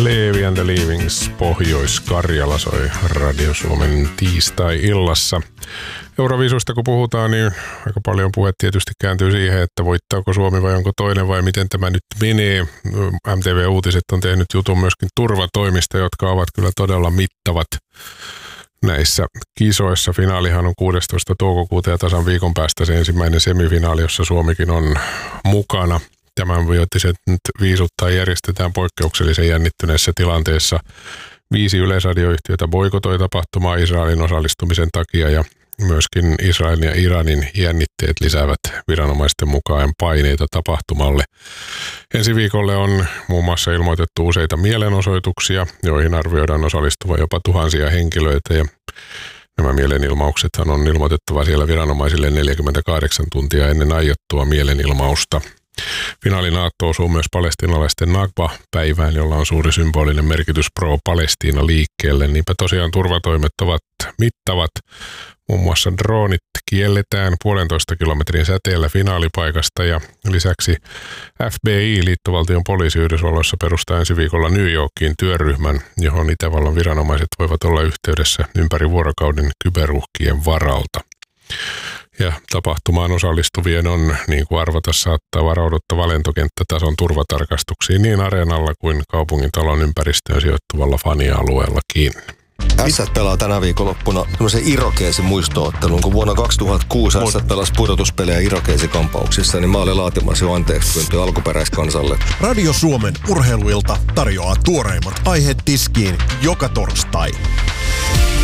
Leevi and the Leavings Pohjois-Karjala soi Radio Suomen tiistai-illassa. Euroviisusta kun puhutaan, niin aika paljon puhe tietysti kääntyy siihen, että voittaako Suomi vai onko toinen vai miten tämä nyt menee. MTV Uutiset on tehnyt jutun myöskin turvatoimista, jotka ovat kyllä todella mittavat näissä kisoissa. Finaalihan on 16. toukokuuta ja tasan viikon päästä se ensimmäinen semifinaali, jossa Suomikin on mukana. Tämänvuotiset nyt viisuttaa järjestetään poikkeuksellisen jännittyneessä tilanteessa. 5 yleisradioyhtiötä boikotoi tapahtumaa Israelin osallistumisen takia ja myöskin Israelin ja Iranin jännitteet lisäävät viranomaisten mukaan paineita tapahtumalle. Ensi viikolle on muun muassa ilmoitettu useita mielenosoituksia, joihin arvioidaan osallistuva jopa tuhansia henkilöitä ja nämä mielenilmauksethan on ilmoitettava siellä viranomaisille 48 tuntia ennen aiottua mielenilmausta. Finaalin aatto osuu myös palestiinalaisten Nakba-päivään, jolla on suuri symbolinen merkitys pro-Palestiina-liikkeelle. Niinpä tosiaan turvatoimet ovat mittavat. Muun muassa droonit kielletään 1,5 kilometrin säteellä finaalipaikasta ja lisäksi FBI, liittovaltion poliisi Yhdysvalloissa, perustaa ensi viikolla New Yorkiin työryhmän, johon Itävallan viranomaiset voivat olla yhteydessä ympäri vuorokauden kyberuhkien varalta. Ja tapahtumaan osallistuvien on, niin kuin arvata saattaa, varauduttava lentokenttätason turvatarkastuksiin niin areenalla kuin kaupungin talon ympäristöön sijoittuvalla fanialueellakin. Ässät pelaa tänä viikonloppuna tämmöisen Irokeesin muistoottelun, kun vuonna 2006 Ässät pelasi pudotuspelejä Irokeesikampauksissa, niin mä olin laatimassa jo anteeksi pyyntöä alkuperäiskansalle. Radio Suomen urheiluilta tarjoaa tuoreimmat aiheet tiskiin joka torstai.